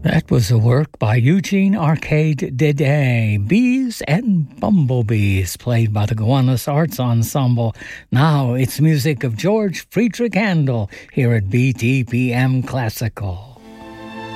That was a work by Eugene Arcade Dede, Bees and Bumblebees, played by the Gowanus Arts Ensemble. Now it's music of George Friedrich Handel here at BTPM Classical.